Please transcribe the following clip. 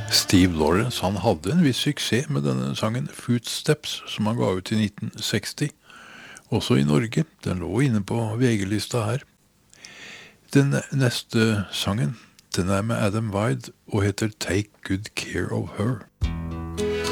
Steve Lawrence han hadde en viss suksess med denne sangen Footsteps, som han ga ut i 1960. Også i Norge. Den lå inne på VG-lista her. Den neste sangen, den med Adam Wyde og heter Take Good Care of Her.